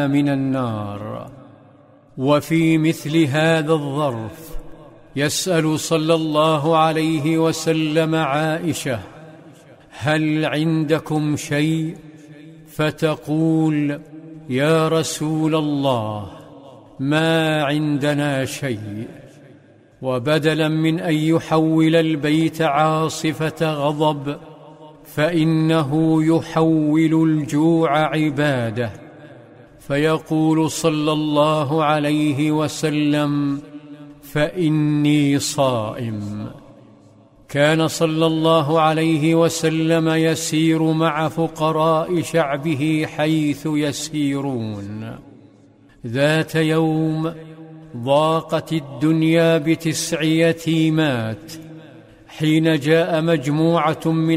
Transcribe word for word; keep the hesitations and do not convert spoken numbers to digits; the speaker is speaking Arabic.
من النار. وفي مثل هذا الظرف يسأل صلى الله عليه وسلم عائشة: هل عندكم شيء؟ فتقول: يا رسول الله، ما عندنا شيء. وبدلا من أن يحول البيت عاصفة غضب، فإنه يحول الجوع عبادة، فيقول صلى الله عليه وسلم: فإني صائم. كان صلى الله عليه وسلم يسير مع فقراء شعبه حيث يسيرون. ذات يوم ضاقت الدنيا بتسع يتيمات، حين جاء مجموعة من